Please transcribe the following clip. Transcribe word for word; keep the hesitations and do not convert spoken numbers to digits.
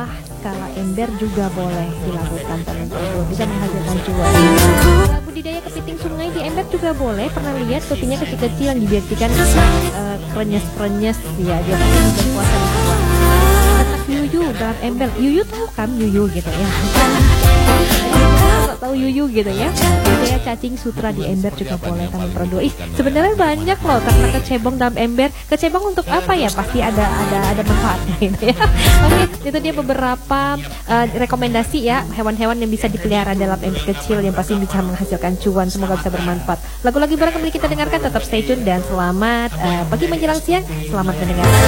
skala ember juga boleh dilakukan teman-teman, bisa menghasilkan cuan. Kalau budidaya kepiting sungai di ember juga boleh. Pernah lihat kepitingnya kecil-kecil yang dibiarkan uh, krenyes-krenyes ya, dia bisa berpuasa di luar. Letak yuyu dalam ember. Yuyu tahu kan yuyu gitu ya? Tahu yuyu gitu ya. Budidaya cacing sutra di ember juga boleh teman-teman. Ih, sebenarnya banyak loh ternak kecebong dalam ember. Kecebong untuk apa ya? Pasti ada ada ada manfaatnya gitu ya. Oke, itu dia beberapa uh, rekomendasi ya hewan-hewan yang bisa dipelihara dalam ember kecil yang pasti bisa menghasilkan cuan. Semoga bisa bermanfaat. Lagu-lagu barang kembali kita dengarkan, tetap stay tune dan selamat uh, pagi menjelang siang. Selamat mendengarkan.